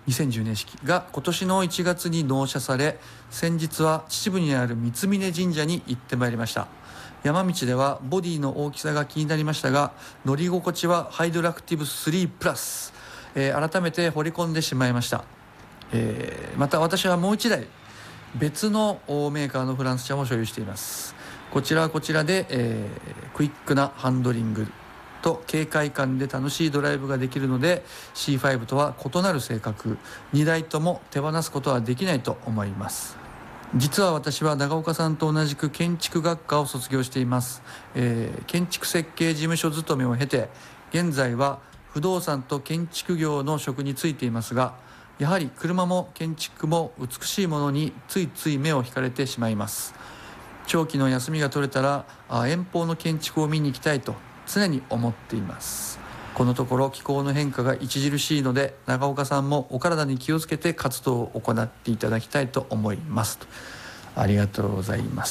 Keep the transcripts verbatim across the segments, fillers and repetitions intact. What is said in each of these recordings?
にせんじゅうねん式が今年のいちがつに納車され、先日は秩父にある三峯神社に行ってまいりました。山道ではボディの大きさが気になりましたが、乗り心地はハイドラクティブスリープラス、えー、改めて惚れ込んでしまいました。えー、また私はもういちだい別のメーカーのフランス車も所有しています。こちらはこちらで、えー、クイックなハンドリングと軽快感で楽しいドライブができるので シーファイブ とは異なる性格、にだいとも手放すことはできないと思います。実は私は長岡さんと同じく建築学科を卒業しています。えー、建築設計事務所勤めを経て、現在は不動産と建築業の職に就いていますが、やはり車も建築も美しいものについつい目を引かれてしまいます。長期の休みが取れたら遠方の建築を見に行きたいと常に思っています。このところ気候の変化が著しいので、長岡さんもお体に気をつけて活動を行っていただきたいと思いますと。ありがとうございます。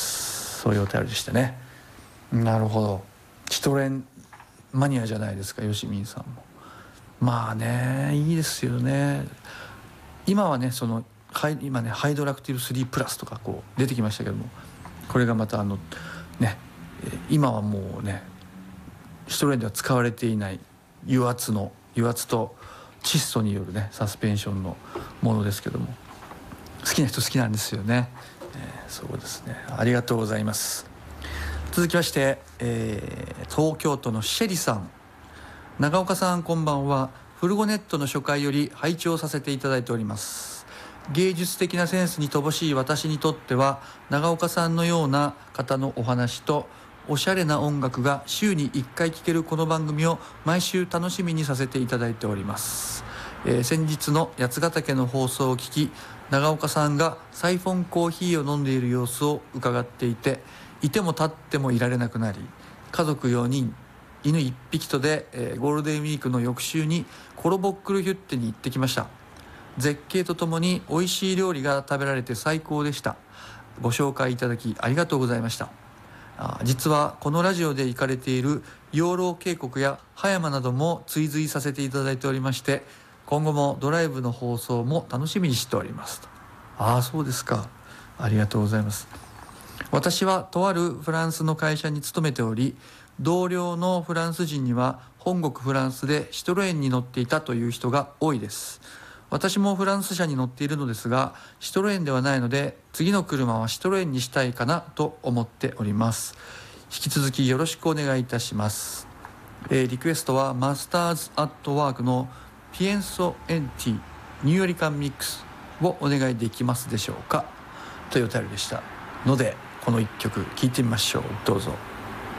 そういうお便りでしたね。なるほど。シトレンマニアじゃないですか、よしみんさんも。まあね、いいですよね。今はね、その今ねハイドラクティブスリープラスとかこう出てきましたけども、これがまたあのね、今はもうねシトレンでは使われていない油圧の油圧と窒素によるねサスペンションのものですけども、好きな人好きなんですよね。えー、そうですね、ありがとうございます。続きまして、えー、東京都のシェリさん。長岡さんこんばんは。フルゴネットの初回より拝聴させていただいております。芸術的なセンスに乏しい私にとっては、長岡さんのような方のお話とおしゃれな音楽が週にいっかい聴けるこの番組を毎週楽しみにさせていただいております。えー、先日の八ヶ岳の放送を聞き、長岡さんがサイフォンコーヒーを飲んでいる様子を伺っていて、いても立ってもいられなくなり、家族よにん犬いっぴきとで、えー、ゴールデンウィークの翌週にコロボックルヒュッテに行ってきました。絶景とともに美味しい料理が食べられて最高でした。ご紹介いただきありがとうございました。あ、実はこのラジオで行かれている養老渓谷や葉山なども追随させていただいておりまして、今後もドライブの放送も楽しみにしておりますと。ああ、そうですか。ありがとうございます。私はとあるフランスの会社に勤めており、同僚のフランス人には本国フランスでシトロエンに乗っていたという人が多いです。私もフランス車に乗っているのですが、シトロエンではないので、次の車はシトロエンにしたいかなと思っております。引き続きよろしくお願いいたします。えー、リクエストはマスターズアットワークのピエンソエンティニューヨリカンミックスをお願いできますでしょうか、というお便りでしたので、このいっきょく聴いてみましょう。どうぞ。